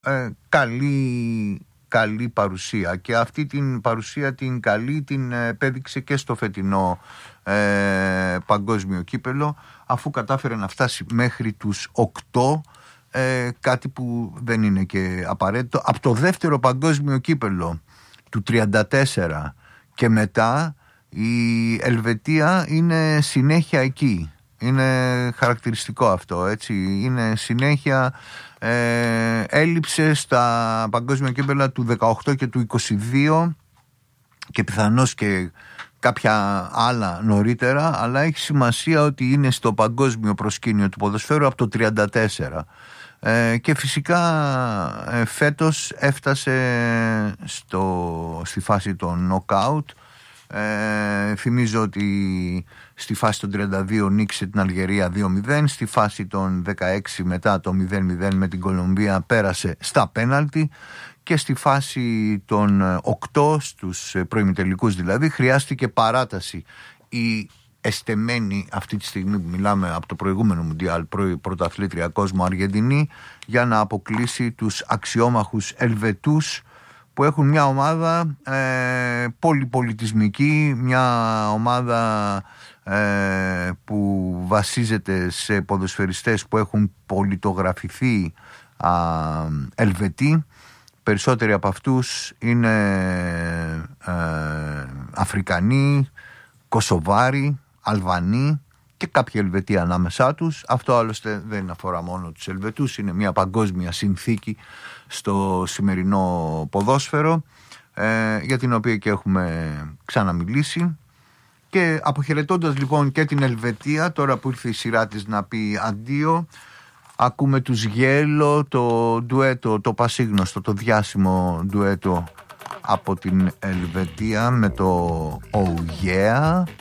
καλή παρουσία, και αυτή την παρουσία την καλή την επέδειξε και στο φετινό παγκόσμιο κύπελο, αφού κατάφερε να φτάσει μέχρι τους 8, κάτι που δεν είναι και απαραίτητο. Από το δεύτερο παγκόσμιο κύπελο του 34 και μετά η Ελβετία είναι συνέχεια εκεί. Είναι χαρακτηριστικό αυτό, έτσι. Είναι συνέχεια, έλειψε στα παγκόσμια κύπελα του 18 και του 22 και πιθανώς και κάποια άλλα νωρίτερα, αλλά έχει σημασία ότι είναι στο παγκόσμιο προσκήνιο του ποδοσφαίρου από το 34. Και φυσικά φέτος έφτασε στη φάση των knockout. Θυμίζω ότι στη φάση των 32 νίκησε την Αλγερία 2-0, στη φάση των 16 μετά το 0-0 με την Κολομβία πέρασε στα πέναλτι, και στη φάση των 8, στους προημιτελικούς δηλαδή, χρειάστηκε παράταση. Η εστεμένη αυτή τη στιγμή που μιλάμε από το προηγούμενο Μουντιάλ πρωταθλήτρια κόσμου Αργεντινή, για να αποκλείσει τους αξιόμαχους Ελβετούς, που έχουν μια ομάδα πολυπολιτισμική, μια ομάδα που βασίζεται σε ποδοσφαιριστές που έχουν πολιτογραφηθεί Ελβετοί. Περισσότεροι από αυτούς είναι Αφρικανοί, Κωσοβάροι, Αλβανοί και κάποιοι Ελβετοί ανάμεσά τους. Αυτό άλλωστε δεν αφορά μόνο τους Ελβετούς, είναι μια παγκόσμια συνθήκη στο σημερινό ποδόσφαιρο, για την οποία και έχουμε ξαναμιλήσει. Και αποχαιρετώντας λοιπόν και την Ελβετία, τώρα που ήρθε η σειρά της να πει αντίο, ακούμε τους Γέλο, το ντουέτο, το πασίγνωστο, το διάσημο ντουέτο από την Ελβετία με το Oh Yeah.